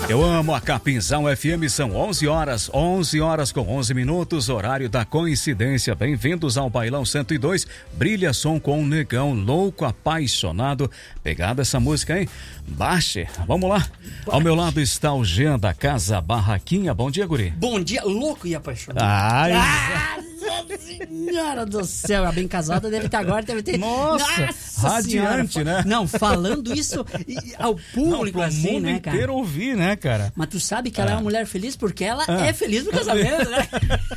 Eu amo a Capinzão FM, são 11 horas com 11 minutos, horário da coincidência. Bem-vindos ao Bailão 102, brilha som com um negão louco, apaixonado. Pegada essa música, hein? Baixe, vamos lá. Ao meu lado está o Jean da Casa Barraquinha. Bom dia, guri. Bom dia, louco e apaixonado. Ai, Nossa Senhora do céu, a bem casada deve ter agora, deve ter... Nossa radiante, senhora, né? Não, falando isso ao público, pro assim, mundo né, cara? inteiro ouvir, né, cara? Mas tu sabe que ela é uma mulher feliz porque ela é feliz no casamento, né?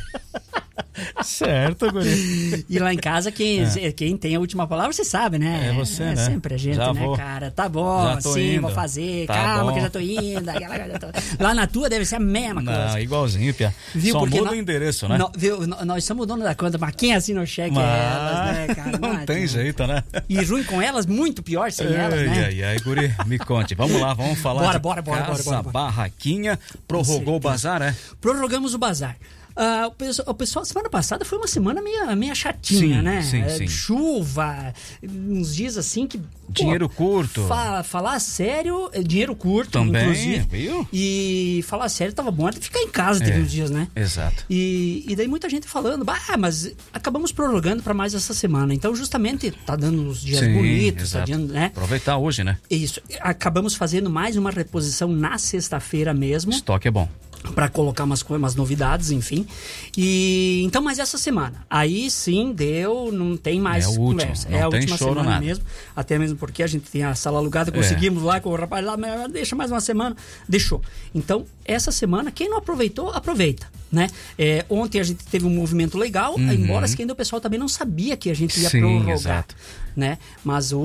Certo, guri. E lá em casa, quem tem a última palavra, você sabe, né? É você, né? Sempre a gente, Já né, vou. cara? Tá bom, sim, indo. vou fazer. Tá calma bom. que eu já tô indo. Lá na tua deve ser a mesma coisa. Não, igualzinho, Pia. Viu? Só Porque muda o endereço, né? Nós somos o dono da conta, mas quem assina o cheque é elas, né, cara? Não tem jeito, né? E ruim com elas, muito pior sem elas, né? Ai, guri, me conte. Vamos lá, vamos falar Bora, Casa Barraquinha. Prorrogou o bazar, é? Prorrogamos o bazar. O pessoal, semana passada foi uma semana meio chatinha, Sim, né? sim. Chuva, uns dias assim que... Dinheiro curto. Falar sério, dinheiro curto, Também, inclusive. viu? E falar sério, tava bom até ficar em casa, teve uns dias, né? Exato. E daí muita gente falando, mas acabamos prorrogando para mais essa semana. Então, justamente, tá dando uns dias bonitos, exato. tá dando, né? Aproveitar hoje, né? Isso. Acabamos fazendo mais uma reposição na sexta-feira mesmo. Estoque é bom. Para colocar umas novidades, enfim. E então, mas essa semana, aí sim deu, não tem mais conversa. É a última semana nada. mesmo. Até mesmo porque a gente tem a sala alugada, conseguimos lá com o rapaz lá, mas deixa mais uma semana, deixou. Então, essa semana, quem não aproveitou, aproveita, né? Ontem a gente teve um movimento legal, embora que ainda o pessoal também não sabia que a gente ia prorrogar, exato. né? Mas